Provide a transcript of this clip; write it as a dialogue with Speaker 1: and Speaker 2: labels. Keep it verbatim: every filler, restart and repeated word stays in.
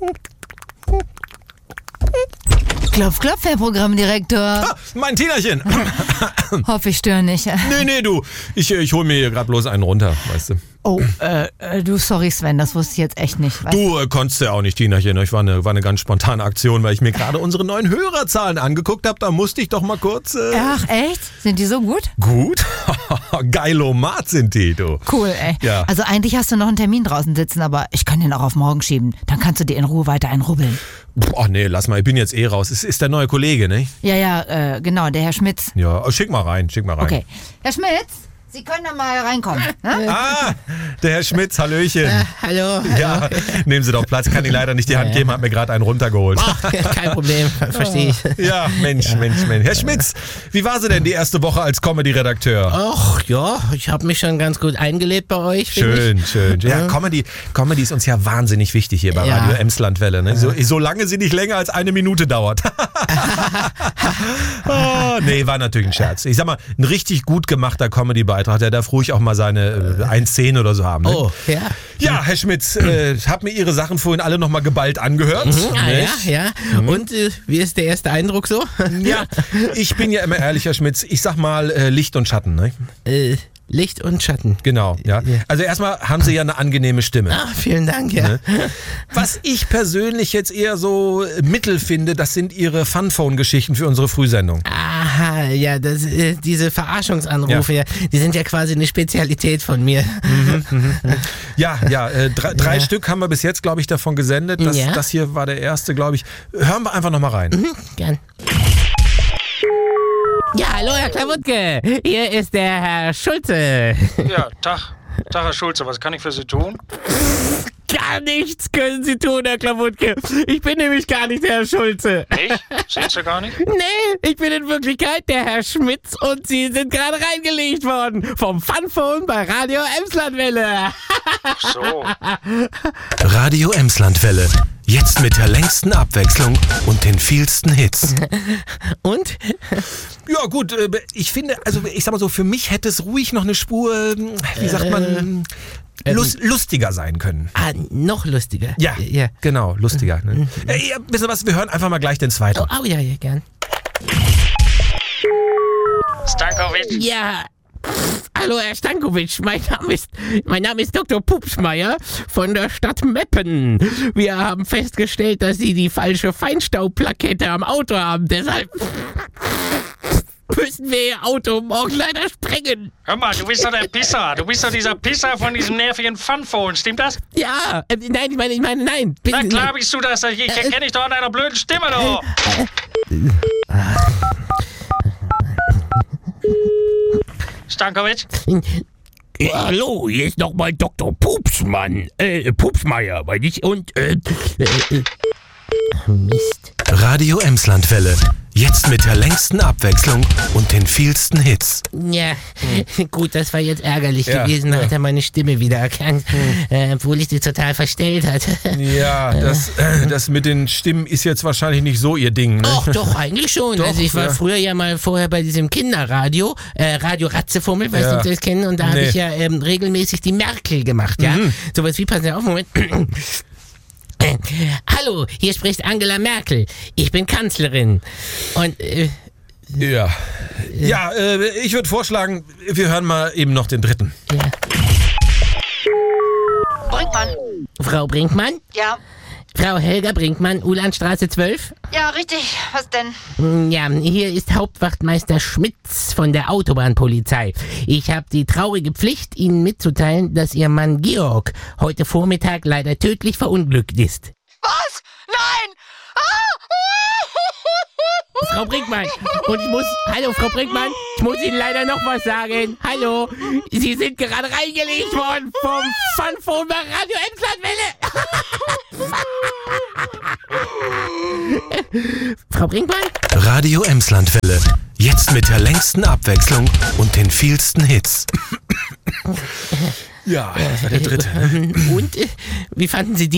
Speaker 1: Klopf, klopf, Herr Programmdirektor.
Speaker 2: Ah, mein Tinachen.
Speaker 1: Hoffe, ich störe nicht.
Speaker 2: Nee, nee, du. Ich, ich hol mir hier gerade bloß einen runter, weißt du.
Speaker 1: Oh, äh, äh, du, sorry Sven, das wusste ich jetzt echt nicht. Weißt
Speaker 2: Du äh, konntest ja auch nicht, Tinachen. Ich war eine, war eine ganz spontane Aktion, weil ich mir gerade unsere neuen Hörerzahlen angeguckt habe. Da musste ich doch mal kurz... Äh
Speaker 1: Ach, echt? Sind die so gut?
Speaker 2: Gut? Geilomat sind die, du.
Speaker 1: Cool, ey.
Speaker 2: Ja.
Speaker 1: Also eigentlich hast du noch einen Termin draußen sitzen, aber ich kann den auch auf morgen schieben. Dann kannst du dir in Ruhe weiter einrubbeln.
Speaker 2: Ach nee, lass mal, ich bin jetzt eh raus. Es ist der neue Kollege, ne?
Speaker 1: Ja, ja, äh, genau, der Herr Schmitz.
Speaker 2: Ja, schick mal rein, schick mal rein.
Speaker 1: Okay. Herr Schmitz, Sie können da mal reinkommen. Ne?
Speaker 2: Ah, der Herr Schmitz, Hallöchen.
Speaker 3: Äh, hallo, hallo.
Speaker 2: Ja, nehmen Sie doch Platz, kann Ihnen leider nicht die Hand
Speaker 3: Ja, ja.
Speaker 2: geben, hat mir gerade einen runtergeholt.
Speaker 3: Ach, kein Problem, verstehe ich.
Speaker 2: Ja, Mensch, Mensch, Mensch. Herr Schmitz, wie war sie denn die erste Woche als Comedy-Redakteur?
Speaker 3: Ach ja, ich habe mich schon ganz gut eingelebt bei euch. find
Speaker 2: Schön,
Speaker 3: ich.
Speaker 2: schön. Ja, Comedy, Comedy ist uns ja wahnsinnig wichtig hier bei
Speaker 3: Ja.
Speaker 2: Radio Emslandwelle. Ne? So, solange sie nicht länger als eine Minute dauert. Oh, nee, war natürlich ein Scherz. Ich sag mal, ein richtig gut gemachter Comedy-Beitrag, der darf ruhig auch mal seine äh, ein Szene oder so haben. Ne?
Speaker 3: Oh, ja.
Speaker 2: Ja, Herr Schmitz, äh, ich habe mir Ihre Sachen vorhin alle nochmal geballt angehört.
Speaker 3: Mhm, ah, ja,
Speaker 2: nicht?
Speaker 3: ja. Und äh, wie ist der erste Eindruck so?
Speaker 2: Ja, ich bin ja immer ehrlich, Herr Schmitz. Ich sag mal äh, Licht und Schatten. Ne?
Speaker 3: äh, Licht und Schatten.
Speaker 2: Genau, ja.
Speaker 3: Ja.
Speaker 2: Also erstmal haben Sie ja eine angenehme Stimme.
Speaker 3: Ah, vielen Dank, ja.
Speaker 2: Ne? Was ich persönlich jetzt eher so mittel finde, das sind Ihre Funphone-Geschichten für unsere Frühsendung.
Speaker 3: Aha, ja, das, äh, diese Verarschungsanrufe, ja. die sind ja quasi eine Spezialität von mir.
Speaker 2: Ja, ja, äh, drei, drei
Speaker 3: Ja.
Speaker 2: Stück haben wir bis jetzt, glaube ich, davon gesendet. Das,
Speaker 3: Ja.
Speaker 2: das hier war der erste, glaube ich. Hören wir einfach nochmal rein.
Speaker 3: Hm, gern. Ja, hallo Herr Klawutke, hier ist der Herr Schulze.
Speaker 4: Ja, Tag. Tag, Herr Schulze, was kann ich für Sie tun?
Speaker 3: Gar nichts können Sie tun, Herr Klawutke. Ich bin nämlich gar nicht der Herr Schulze.
Speaker 4: Nicht? Sind Sie gar nicht?
Speaker 3: Nee, ich bin in Wirklichkeit der Herr Schmitz und Sie sind gerade reingelegt worden vom Funphone bei Radio Emslandwelle.
Speaker 4: Ach so.
Speaker 2: Radio Emslandwelle. Jetzt mit der längsten Abwechslung und den vielsten Hits.
Speaker 3: Und?
Speaker 2: Ja gut, äh, ich finde, also ich sag mal so, für mich hätte es ruhig noch eine Spur, äh, wie sagt man, lus- lustiger sein können.
Speaker 3: Ah, noch lustiger.
Speaker 2: Ja,
Speaker 3: ja.
Speaker 2: genau, lustiger. Ne? Äh, ja, wisst ihr was, wir hören einfach mal gleich den zweiten.
Speaker 3: Oh, oh ja, ja, gern.
Speaker 4: Stankovic?
Speaker 3: Ja. Hallo Herr Stankovic, mein Name ist, mein Name ist Doktor Pupsmeier von der Stadt Meppen. Wir haben festgestellt, dass Sie die falsche Feinstaubplakette am Auto haben. Deshalb müssen wir Ihr Auto morgen leider sprengen.
Speaker 4: Hör mal, du bist doch der Pisser. Du bist doch dieser Pisser von diesem nervigen Funphone, stimmt das?
Speaker 3: Ja, äh, nein, ich meine, ich meine, nein. Bitte,
Speaker 4: Na klar
Speaker 3: nein.
Speaker 4: bist du das. Ich erkenne dich doch an deiner blöden Stimme, doch. Stankovic?
Speaker 3: Ja, hallo, hier ist nochmal Doktor Pupsmann, äh, Pupsmeier, meine ich, und, äh, äh, äh, Mist.
Speaker 2: Radio Emslandwelle. Jetzt mit der längsten Abwechslung und den vielsten Hits.
Speaker 3: Ja, gut, das war jetzt ärgerlich
Speaker 2: Ja,
Speaker 3: gewesen, da
Speaker 2: ja.
Speaker 3: hat er meine Stimme wieder erkannt, äh, obwohl ich sie total verstellt hatte.
Speaker 2: Ja, das, äh, das mit den Stimmen ist jetzt wahrscheinlich nicht so Ihr Ding, ne?
Speaker 3: Ach doch, eigentlich schon.
Speaker 2: Doch,
Speaker 3: also ich war
Speaker 2: ja.
Speaker 3: früher ja mal vorher bei diesem Kinderradio, äh, Radio Ratzefummel, weiß
Speaker 2: Ja.
Speaker 3: nicht, ob Sie das kennen, und da habe
Speaker 2: Nee.
Speaker 3: ich ja ähm, regelmäßig die Merkel gemacht, ja.
Speaker 2: Mhm.
Speaker 3: Sowas wie, passen Sie auf, Moment. Äh, Hallo, hier spricht Angela Merkel. Ich bin Kanzlerin. Und, äh,
Speaker 2: Ja. Ja, äh, ich würde vorschlagen, wir hören mal eben noch den dritten.
Speaker 3: ja.
Speaker 1: Brinkmann.
Speaker 3: Frau Brinkmann?
Speaker 1: Ja.
Speaker 3: Frau Helga Brinkmann, Ulandstraße zwölf?
Speaker 1: Ja, richtig. Was denn?
Speaker 3: Ja, hier ist Hauptwachtmeister Schmitz von der Autobahnpolizei. Ich habe die traurige Pflicht, Ihnen mitzuteilen, dass Ihr Mann Georg heute Vormittag leider tödlich verunglückt ist.
Speaker 1: Was? Nein!
Speaker 3: Frau Brinkmann, und ich muss, hallo Frau Brinkmann, ich muss Ihnen leider noch was sagen. Hallo, Sie sind gerade reingelegt worden vom Funphone bei Radio Emslandwelle. Frau Brinkmann?
Speaker 2: Radio Emslandwelle. Jetzt mit der längsten Abwechslung und den vielsten Hits. Ja, das war der dritte.
Speaker 3: Und, äh, wie fanden Sie die?